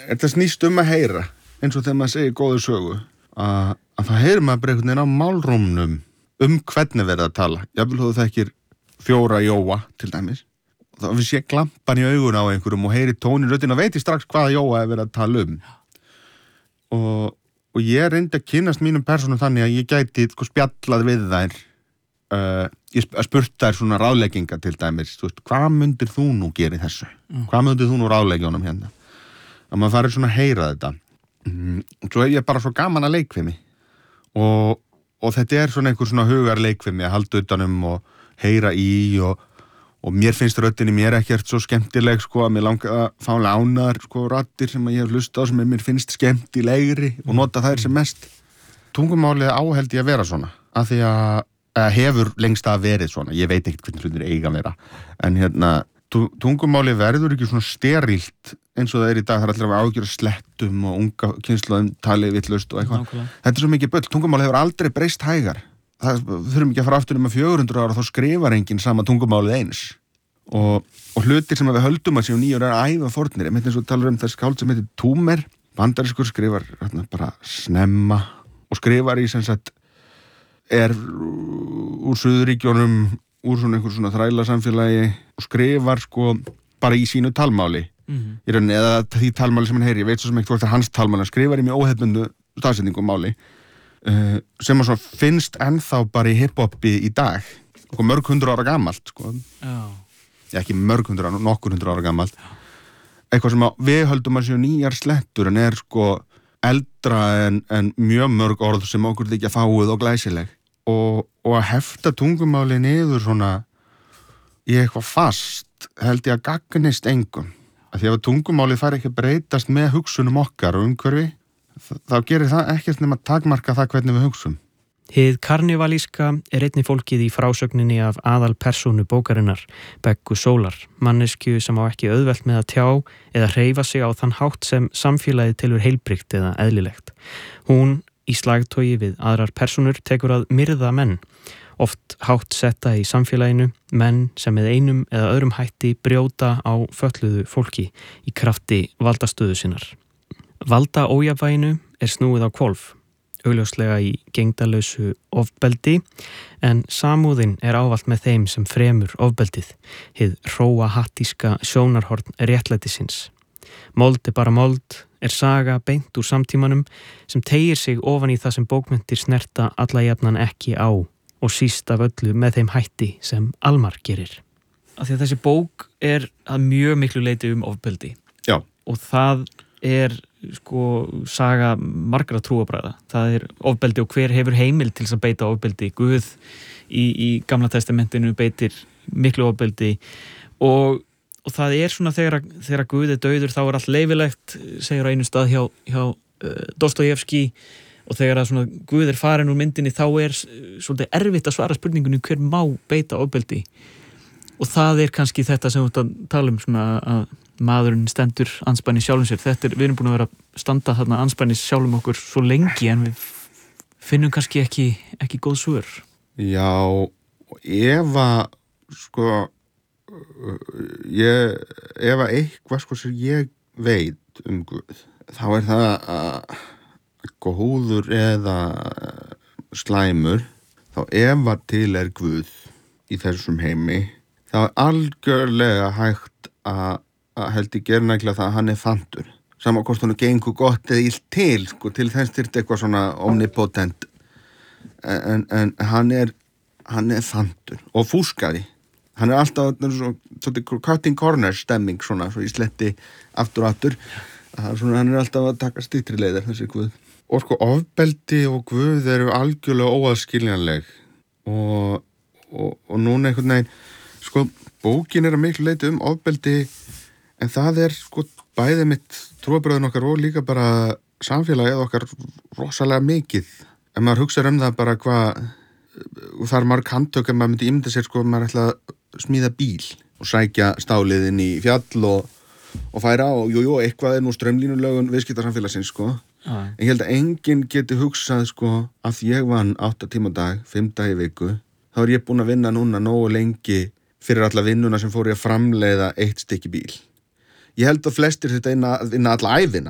þetta snýst að heyra, eins og þegar maður segir góðu sögu, að það heyrir maður bara einhvern veginn á málrómnum hvernig verið að tala. Jafnvel þú þekkir 4 Jóa, til dæmis. Þá sé glampan í augun á einhverjum og heyri tónin röddina og veit ég strax hvaða Jóa verið að tala Og ég reyndi að kynnast mínum persónum þannig að ég gæti spjallað við þær. Ég spurt þær svona ráðlegginga til dæmis. Þú veist, hvað myndir þú nú gera í þessu? Hvað myndir þú nú ráðleggja honum hérna? Að maður farið svona að heyra þetta. Svo hef ég bara svo gaman að leikfimi. Og þetta svona einhver svona hugar leikfimi að halda utanum og heyra í og mér finnst röddin í mér ekkert svo skemmtileg að mér langar að fá lánar raddir sem ég hef hlustað á sem mér finnst skemmtilegri og nota þær sem mest. Tungumálið áheld ég að vera svona af því að hefur lengst að verið svona, ég veit ekkert hvernig hlutir eiga að vera en tungumálið verður ekki svona sterilt eins og það í dag, það allir að ágjöra slettum og unga kynslóðum talið vitlaust og eitthvað. Þetta svo mikið bull, tungumálið hefur aldrei breyst hægar. Það þurfum ekki að fara aftur 400 ára þá skrifar enginn sama tungumálið eins og hlutir sem við höldum að séu 9 ára að æfa fornir ég eins og talar þess skáld sem heitir Túmer bandarískur skrifar bara snemma og skrifar í sem sagt úr Suðuríkjónum úr svona einhver svona þræla samfélagi og skrifar bara í sínu talmáli í rauninni eða því talmáli sem hann heyri ég veit svo sem ekkert hvort hans talmáli hann skrifar í mjög óhefbundu stafsetningum máli sem að svo finnst ennþá bara í hiphopi í dag og mörg 100 ára gamalt ekki mörg 100 ára, nokkur 100 ára gamalt eitthvað sem við höldum að séu nýjar slettur en eldra en mjög mörg orð sem okkur þykja fáið og glæsileg og að hefta tungumáli niður svona í eitthvað fast held ég að gagnist engum að því að tungumálið fær ekki að breytast með hugsunum okkar og umhverfi þá gerir það ekkert nema að takmarka það hvernig við hugsum. Hið karnivalíska einnig fólkið í frásögninni af aðalpersónu bókarinnar, Beggu Sólar, manneskju sem á ekki auðvelt með að tjá eða hreyfa sig á þann hátt sem samfélagið telur heilbrigt eða eðlilegt. Hún, í slagtogi við aðrar persónur, tekur að myrða menn, oft hátt setta í samfélaginu, menn sem með einum eða öðrum hætti brjóta á fötluðu fólki í krafti valdastöðu sinnar. Valda ójafnvæginu snúið á hvolf, augljóslega í gegndarlausu ofbeldi, en samúðin ávallt með þeim sem fremur ofbeldið, hið hróa hattíska sjónarhorn réttlætisins. Mold bara mold saga beint úr samtímanum sem teygir sig ofan í það sem bókmenntir snerta alla jafnan ekki á og síst af öllu með þeim hætti sem Almar gerir. Af því að þessi bók að mjög miklu leyti ofbeldi. Já. Og það saga margra trúarbragða. Það ofbeldi og hver hefur heimild til þess að beita ofbeldi. Guð í Gamla testamentinu beitir miklu ofbeldi og það svona þegar Guð dauður þá allt leyfilegt, segir á einu stað hjá Dostojevski og þegar svona Guð farin úr myndinni þá svolítið erfitt að svara spurningunni hver má beita ofbeldi og það kannski þetta sem við tala svona að maðurinn stendur andspænis sjálfum sér. Við erum búin að vera að standa þarna andspænis sjálfum okkur svo lengi en við finnum kannski ekki góð svör. Já, ef eitthvað sem ég veit Guð, þá það að góður eða slæmur, þá ef til Guð í þessum heimi, þá algjörlega hægt að held ég nægilega það að hann fantur. Sama hvort hann gengur gott eða illt til þess þyrfti eitthvað svona omnipotent. En hann fantur og fúskaði. Hann alltaf svona cutting corner stemming svona, svo í sletti aftur. Hann alltaf að taka styttri leiðir þessi Guð. Og ofbeldi og Guð eru algjörlega óaðskiljanleg. Og núna einhvern veginn, bókin að miklu leyti ofbeldi en það bæði mitt trúarbröðin okkar og líka bara samfélagið okkar rosalega mikið. Ef maður hugsa það bara og það marg handtök ef maður myndi ímynda sér maður ætla að smíða bíl og sækja stálið inn í fjall og færa og eitthvað nú straumlínulögun viðskiptasamfélagsins En ég held að enginn geti hugsað að ég vann 8 tíma á dag, 5 daga í viku, þá ég búin að vinna núna nógu lengi fyrir alla vinnuna sem fór ég að framleiða 1 stykki bíl. Ég held að flestir þetta vinna alla ævina